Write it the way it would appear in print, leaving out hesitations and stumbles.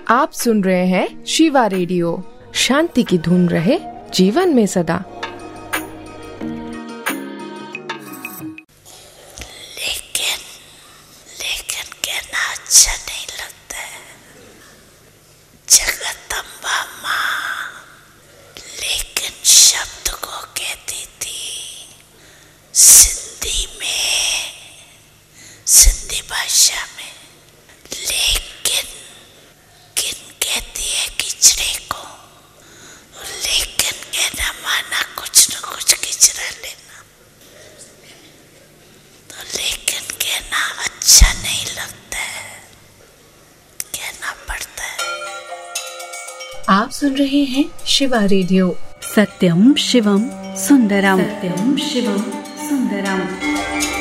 आप सुन रहे हैं शिवा रेडियो। शांति की धुन रहे जीवन में सदा। लेकिन कहना अच्छा नहीं लगता है। जगदम्बा माँ लेकिन शब्द को कहती थी सिंधी में, सिंधी भाषा में। लेकिन किन कहती है किचड़े को, लेकिन कहना माना कुछ न कुछ किचड़ा लेना। तो लेकिन कहना अच्छा नहीं लगता है, कहना पड़ता है। आप सुन रहे हैं शिवा रेडियो। सत्यम शिवम सुंदरम, सत्यम शिवम सुंदरम।